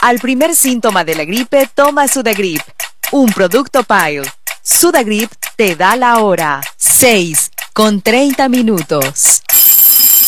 Al primer síntoma de la gripe, toma Sudagrip, un producto Pile. Sudagrip te da la hora, 6:30.